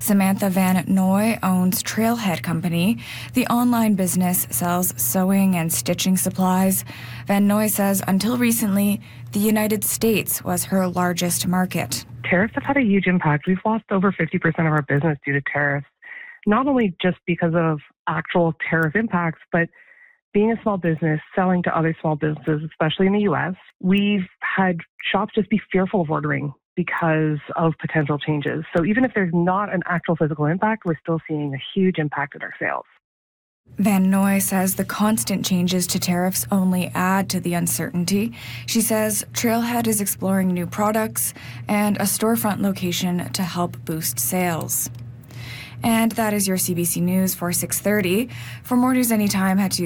Samantha Van Noy owns Trailhead Company. The online business sells sewing and stitching supplies. Van Noy says until recently, the United States was her largest market. Tariffs have had a huge impact. We've lost over 50% of our business due to tariffs, not only just because of actual tariff impacts, but being a small business, selling to other small businesses, especially in the U.S., we've had shops just be fearful of ordering because of potential changes. So even if there's not an actual physical impact, we're still seeing a huge impact in our sales. Van Noy says the constant changes to tariffs only add to the uncertainty. She says Trailhead is exploring new products and a storefront location to help boost sales. And that is your CBC News for 6:30. For more news anytime, head to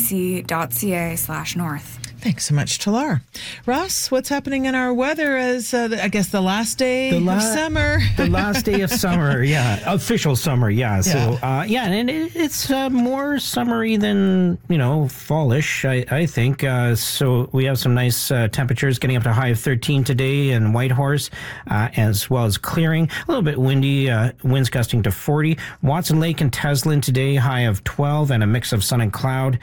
cbc.ca/north. Thanks so much, Talar. Ross, what's happening in our weather as, I guess, the last day of summer? The last day of summer, yeah. Official summer, yeah. So, and it's more summery than, fallish, I think. So we have some nice temperatures getting up to a high of 13 today in Whitehorse, as well as clearing. A little bit windy, winds gusting to 40. Watson Lake and Teslin today, high of 12 and a mix of sun and cloud.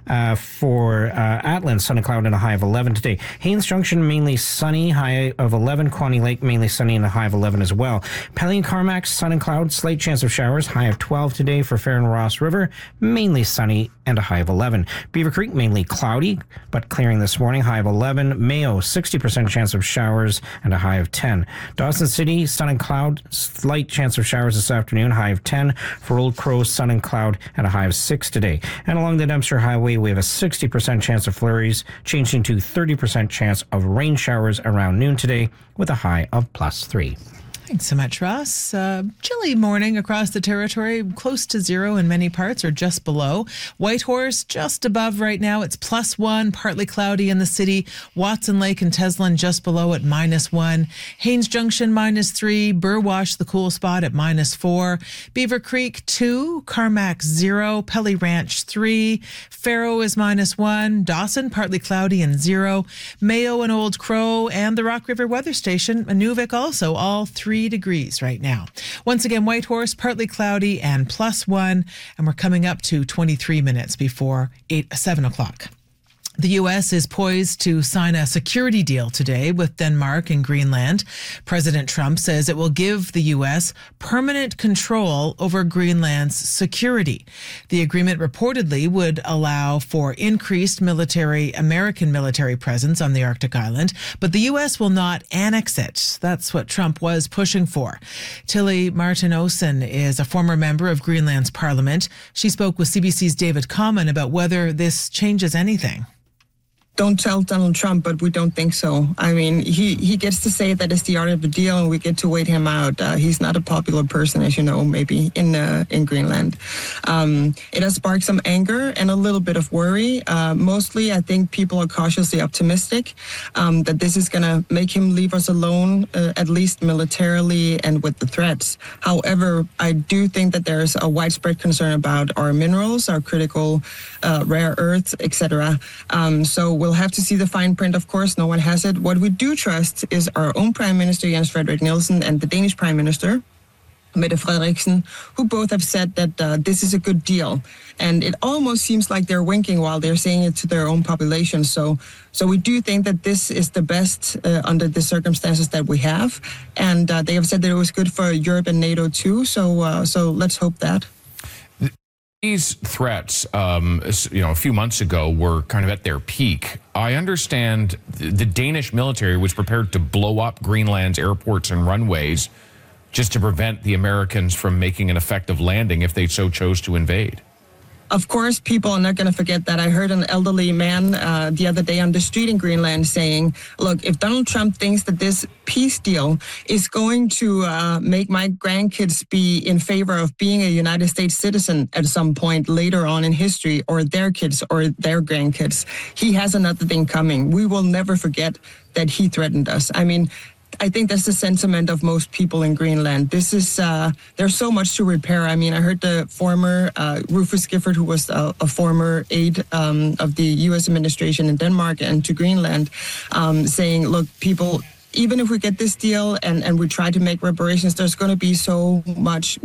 For Atlan, sun and cloud and a high of 11 today. Haines Junction, mainly sunny, high of 11. Quaney Lake, mainly sunny and a high of 11 as well. Pelly and Carmack, sun and cloud, slight chance of showers, high of 12 today. For Fair and Ross River, mainly sunny and a high of 11. Beaver Creek, mainly cloudy, but clearing this morning, high of 11. Mayo, 60% chance of showers and a high of 10. Dawson City, sun and cloud, slight chance of showers this afternoon, high of 10. For Old Crow, sun and cloud and a high of 6 today. And along the Dempster Highway, we have a 60% chance of flurries, changing to 30% chance of rain showers around noon today with a high of +3. Thanks so much, Ross. Chilly morning across the territory, close to 0 in many parts or just below. Whitehorse just above right now. It's +1, partly cloudy in the city. Watson Lake and Teslin just below at -1. Haines Junction -3. Burwash, the cool spot at -4. Beaver Creek 2. Carmack 0. Pelly Ranch 3. Faro is -1. Dawson partly cloudy and 0. Mayo and Old Crow and the Rock River Weather Station, Inuvik also, all 3 degrees right now. Once again, Whitehorse, partly cloudy and +1, and we're coming up to 23 minutes before 7 o'clock. The U.S. is poised to sign a security deal today with Denmark and Greenland. President Trump says it will give the U.S. permanent control over Greenland's security. The agreement reportedly would allow for increased American military presence on the Arctic island, but the U.S. will not annex it. That's what Trump was pushing for. Tilly Martin-Olsen is a former member of Greenland's parliament. She spoke with CBC's David Common about whether this changes anything. Don't tell Donald Trump, but we don't think so. I mean, he gets to say that it's the art of the deal, and we get to wait him out. He's not a popular person, as you know, maybe in Greenland. It has sparked some anger and a little bit of worry. Mostly, I think people are cautiously optimistic that this is going to make him leave us alone, at least militarily and with the threats. However, I do think that there's a widespread concern about our minerals, our critical rare earths, etc. So we'll have to see the fine print, of course. No one has it. What we do trust is our own Prime Minister, Jens Frederik Nielsen, and the Danish Prime Minister, Mette Frederiksen, who both have said that this is a good deal. And it almost seems like they're winking while they're saying it to their own population. So we do think that this is the best under the circumstances that we have. And they have said that it was good for Europe and NATO too. So let's hope that. These threats, a few months ago were kind of at their peak. I understand the Danish military was prepared to blow up Greenland's airports and runways just to prevent the Americans from making an effective landing if they so chose to invade. Of course, people are not going to forget that. I heard an elderly man the other day on the street in Greenland saying, look, if Donald Trump thinks that this peace deal is going to make my grandkids be in favor of being a United States citizen at some point later on in history, or their kids or their grandkids, he has another thing coming. We will never forget that he threatened us. I mean, I think that's the sentiment of most people in Greenland. This is, there's so much to repair. I mean, I heard the former Rufus Gifford, who was a former aide of the U.S. administration in Denmark and to Greenland, saying, look, people, even if we get this deal and we try to make reparations, there's going to be so much